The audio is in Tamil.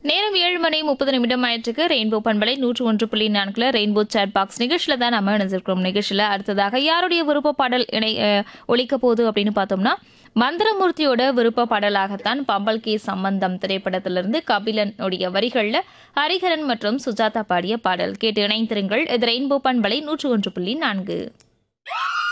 நேரம் 7:30 ஆயிற்றுக்கு ரெயின்போ பண்பலை 101.4 ரெயின்போ சாட் பாக்ஸ் நிகழ்ச்சியில தான் நம்ம இணைஞ்சிருக்கிறோம். நிகழ்ச்சியில அடுத்ததாக யாருடைய விருப்ப பாடல் ஒலிக்க போகுது அப்படின்னு பார்த்தோம்னா, மந்திரமூர்த்தியோட விருப்ப பாடலாகத்தான் பம்பல் கே சம்பந்தம் திரைப்படத்திலிருந்து கபிலன் உடைய வரிகள்ல ஹரிஹரன் மற்றும் சுஜாதா பாடிய பாடல் கேட்டு இணைந்திருங்கள். இது ரெயின்போ பண்பலை 101.4.